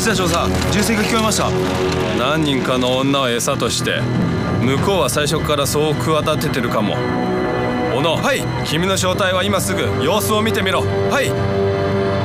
藤田少佐、銃声が聞こえました。何人かの女を餌として向こうは最初からそう企ててるかも。小野、はい。君の正体は今すぐ様子を見てみろ。はい。